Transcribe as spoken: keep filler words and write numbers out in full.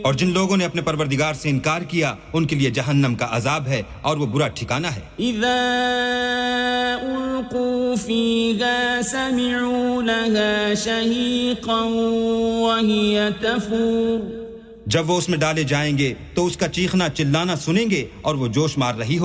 और जिन लोगों ने अपने परवरदिगार से इनकार किया उनके लिए जहन्नम का अजाब है और वो बुरा ठिकाना है इज़ा उल्क़ू फ़ीहा समि'ू लहा शहीक़न व हिय तफूर जब वो उसमें डाले जाएंगे तो उसका चीखना चिल्लाना सुनेंगे और वो जोश मार रही